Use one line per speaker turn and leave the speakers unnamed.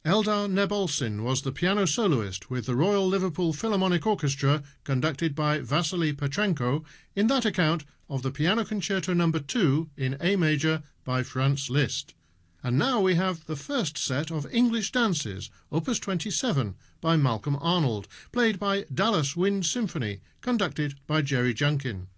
Eldar Nebolsin was the piano soloist with the Royal Liverpool Philharmonic Orchestra, conducted by Vasily Petrenko, in that account of the Piano Concerto No. 2 in A major by Franz Liszt. And now we have the first set of English dances, Opus 27, by Malcolm Arnold, played by Dallas Wind Symphony, conducted by Jerry Junkin.